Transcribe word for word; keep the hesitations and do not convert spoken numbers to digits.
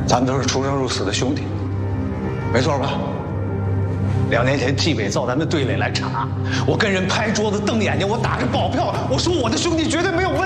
咱们都是出生入死的兄弟，没错吧？两年前纪委造咱们队里来查，我跟人拍桌子瞪眼睛，我打着保票，我说我的兄弟绝对没有问题。